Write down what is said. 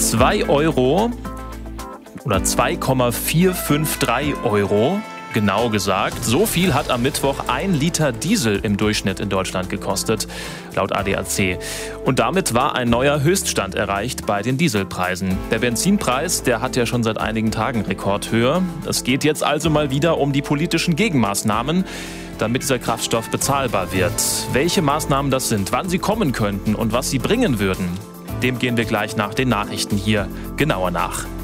2 Euro oder 2,453 Euro. Genau gesagt, so viel hat am Mittwoch 1 Liter Diesel im Durchschnitt in Deutschland gekostet, laut ADAC. Und damit war ein neuer Höchststand erreicht bei den Dieselpreisen. Der Benzinpreis, der hat ja schon seit einigen Tagen Rekordhöhe. Es geht jetzt also mal wieder um die politischen Gegenmaßnahmen, damit dieser Kraftstoff bezahlbar wird. Welche Maßnahmen das sind, wann sie kommen könnten und was sie bringen würden, dem gehen wir gleich nach den Nachrichten hier genauer nach.